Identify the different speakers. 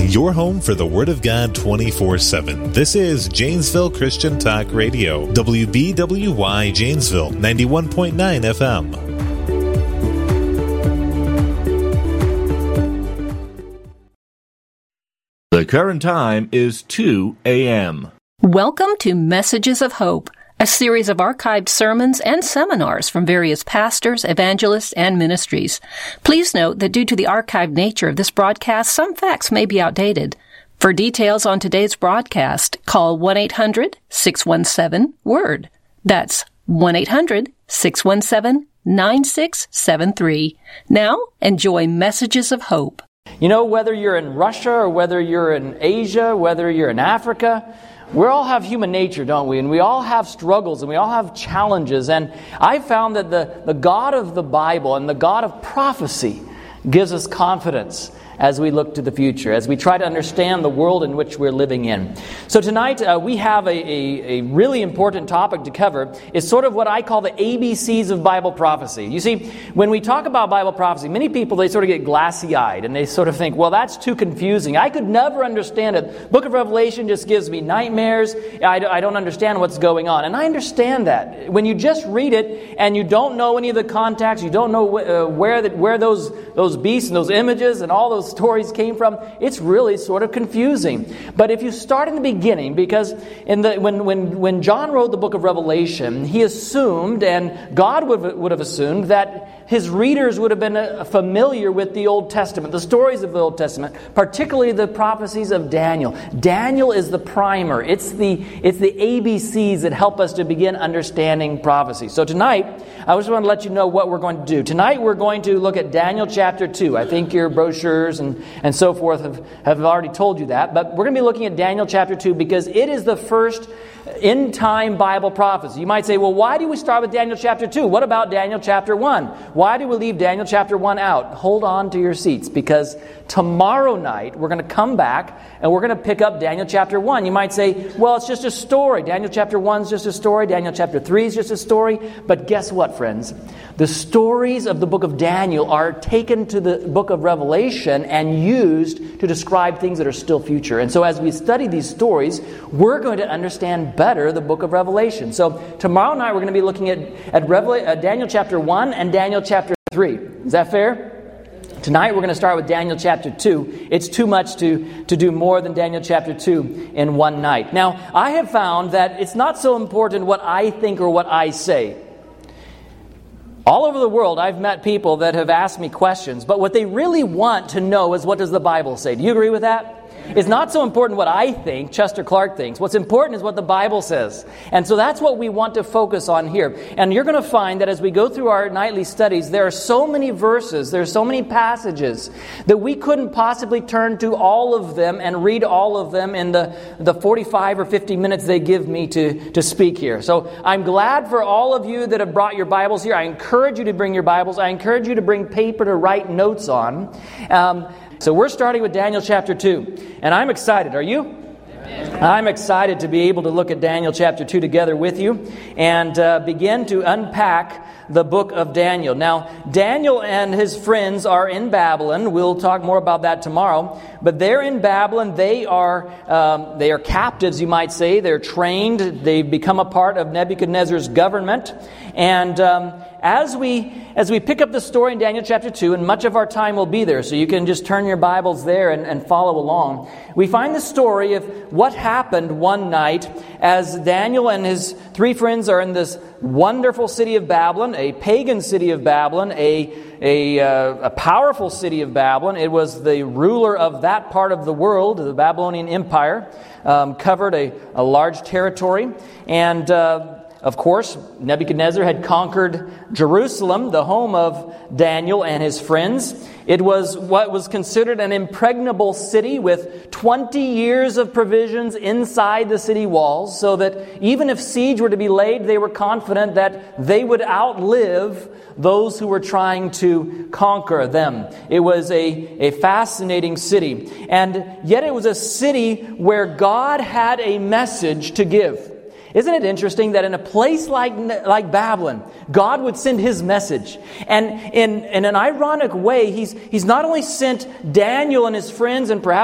Speaker 1: Your home for the Word of God 24/7. This is Janesville Christian Talk Radio, WBWY Janesville, 91.9 FM.
Speaker 2: The current time is 2 a.m.
Speaker 3: Welcome to Messages of Hope, a series of archived sermons and seminars from various pastors, evangelists, and ministries. Please note that due to the archived nature of this broadcast, some facts may be outdated. For details on today's broadcast, call 1-800-617-WORD. That's 1-800-617-9673. Now, enjoy Messages of Hope.
Speaker 4: You know, whether you're in Russia or whether you're in Asia, whether you're in Africa, we all have human nature, don't we? And we all have struggles and we all have challenges. And I found that the God of the Bible and the God of prophecy gives us confidence as we look to the future, as we try to understand the world in which we're living in. So tonight we have a really important topic to cover. It's sort of what I call the ABCs of Bible prophecy. You see, when we talk about Bible prophecy, many people, they sort of get glassy-eyed and they sort of think, well, that's too confusing. I could never understand it. Book of Revelation just gives me nightmares. I don't understand what's going on. And I understand that. When you just read it and you don't know any of the context, you don't know where those beasts and those images and all those stories came from, it's really sort of confusing. But if you start in the beginning, because when John wrote the book of Revelation, he assumed, and God would have assumed, that his readers would have been familiar with the Old Testament, the stories of the Old Testament, particularly the prophecies of Daniel. Daniel is the primer. It's the ABCs that help us to begin understanding prophecy. So tonight, I just want to let you know what we're going to do. Tonight we're going to look at Daniel chapter 2. I think your brochures and so forth have already told you that. But we're going to be looking at Daniel chapter 2 because it is the first end-time Bible prophecy. You might say, well, why do we start with Daniel chapter 2? What about Daniel chapter 1? Why do we leave Daniel chapter 1 out? Hold on to your seats, because tomorrow night we're going to come back and we're going to pick up Daniel chapter 1. You might say, well, it's just a story. Daniel chapter 1 is just a story. Daniel chapter 3 is just a story. But guess what, friends? The stories of the book of Daniel are taken to the book of Revelation and used to describe things that are still future. And so as we study these stories, we're going to understand better the book of Revelation. So tomorrow night we're going to be looking at Daniel chapter 1 and Daniel chapter 3. Is that fair? Tonight we're going to start with Daniel chapter 2. It's too much to do more than Daniel chapter 2 in one night. Now, I have found that it's not so important what I think or what I say. All over the world, I've met people that have asked me questions, but what they really want to know is, what does the Bible say? Do you agree with that? It's not so important what I think, Chester Clark thinks. What's important is what the Bible says. And so that's what we want to focus on here. And you're going to find that as we go through our nightly studies, there are so many verses, there are so many passages that we couldn't possibly turn to all of them and read all of them in the 45 or 50 minutes they give me to speak here. So I'm glad for all of you that have brought your Bibles here. I encourage you to bring your Bibles. I encourage you to bring paper to write notes on. So we're starting with Daniel chapter 2. And I'm excited. Are you? Amen. I'm excited to be able to look at Daniel chapter 2 together with you and begin to unpack the book of Daniel. Now, Daniel and his friends are in Babylon. We'll talk more about that tomorrow. But they're in Babylon. They are captives, you might say. They're trained. They've become a part of Nebuchadnezzar's government. And as we pick up the story in Daniel chapter 2, and much of our time will be there, so you can just turn your Bibles there and follow along, we find the story of what happened one night as Daniel and his three friends are in this wonderful city of Babylon, a pagan city of Babylon, a powerful city of Babylon. It was the ruler of that part of the world, the Babylonian Empire, covered a large territory, and of course, Nebuchadnezzar had conquered Jerusalem, the home of Daniel and his friends. It was what was considered an impregnable city with 20 years of provisions inside the city walls, so that even if siege were to be laid, they were confident that they would outlive those who were trying to conquer them. It was a fascinating city. And yet it was a city where God had a message to give. Isn't it interesting that in a place like Babylon, God would send His message? And in an ironic way, He's not only sent Daniel and his friends and perhaps